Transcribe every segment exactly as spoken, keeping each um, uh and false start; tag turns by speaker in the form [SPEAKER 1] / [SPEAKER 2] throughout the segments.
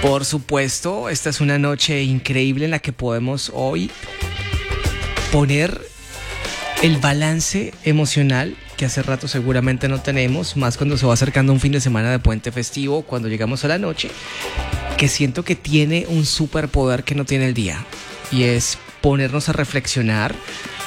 [SPEAKER 1] Por supuesto, esta es una noche increíble en la que podemos hoy poner el balance emocional que hace rato seguramente no tenemos, más cuando se va acercando un fin de semana de puente festivo, cuando llegamos a la noche, que siento que tiene un superpoder que no tiene el día, y es ponernos a reflexionar,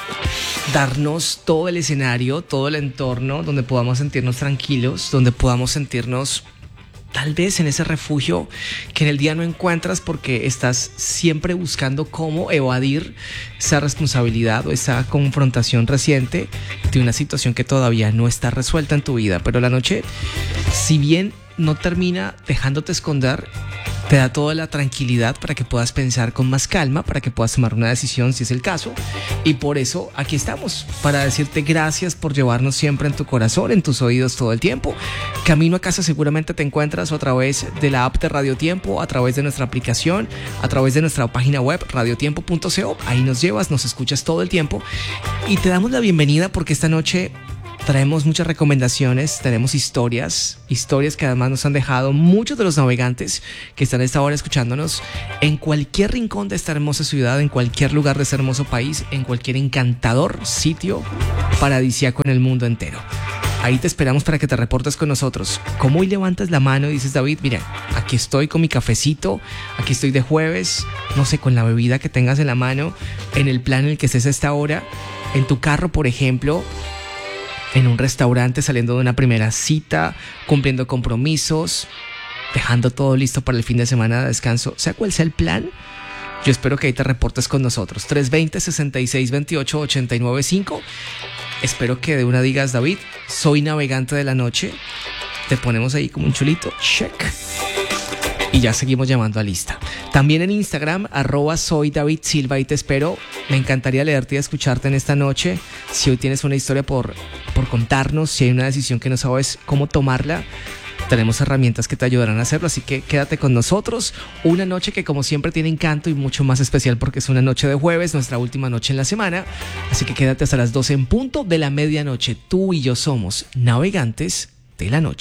[SPEAKER 1] darnos todo el escenario, todo el entorno donde podamos sentirnos tranquilos, donde podamos sentirnos tal vez en ese refugio que en el día no encuentras porque estás siempre buscando cómo evadir esa responsabilidad o esa confrontación reciente de una situación que todavía no está resuelta en tu vida. Pero la noche, si bien no termina dejándote esconder, te da toda la tranquilidad para que puedas pensar con más calma, para que puedas tomar una decisión si es el caso. Y por eso aquí estamos, para decirte gracias por llevarnos siempre en tu corazón, en tus oídos todo el tiempo. Camino a casa seguramente te encuentras a través de la app de Radio Tiempo, a través de nuestra aplicación, a través de nuestra página web radiotiempo punto co. Ahí nos llevas, nos escuchas todo el tiempo y te damos la bienvenida porque esta noche traemos muchas recomendaciones, tenemos historias, historias que además nos han dejado muchos de los navegantes que están a esta hora escuchándonos en cualquier rincón de esta hermosa ciudad, en cualquier lugar de este hermoso país, en cualquier encantador sitio paradisíaco en el mundo entero. Ahí te esperamos para que te reportes con nosotros. Como hoy levantas la mano y dices, David, mira, aquí estoy con mi cafecito, aquí estoy de jueves, no sé, con la bebida que tengas en la mano, en el plan en el que estés a esta hora, en tu carro, por ejemplo, en un restaurante, saliendo de una primera cita, cumpliendo compromisos, dejando todo listo para el fin de semana de descanso, sea cual sea el plan. Yo espero que ahí te reportes con nosotros. tres dos cero, seis seis dos ocho, ocho nueve cinco. Espero que de una digas, David, soy navegante de la noche. Te ponemos ahí como un chulito, check. Y ya seguimos llamando a lista. También en Instagram, arroba soy David Silva, y te espero. Me encantaría leerte y escucharte en esta noche. Si hoy tienes una historia por, por contarnos, si hay una decisión que no sabes cómo tomarla, tenemos herramientas que te ayudarán a hacerlo, así que quédate con nosotros. Una noche que como siempre tiene encanto y mucho más especial porque es una noche de jueves, nuestra última noche en la semana. Así que quédate hasta las doce en punto de la medianoche. Tú y yo somos navegantes de la noche.